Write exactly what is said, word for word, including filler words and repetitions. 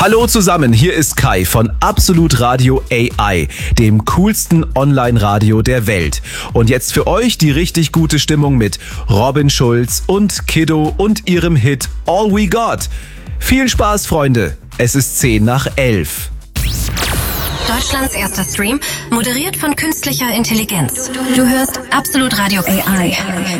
Hallo zusammen, hier ist Kai von Absolut Radio A I, dem coolsten Online-Radio der Welt. Und jetzt für euch die richtig gute Stimmung mit Robin Schulz und Kiddo und ihrem Hit All We Got. Viel Spaß, Freunde. Es ist zehn nach elf. Deutschlands erster Stream, moderiert von künstlicher Intelligenz. Du hörst Absolut Radio A I.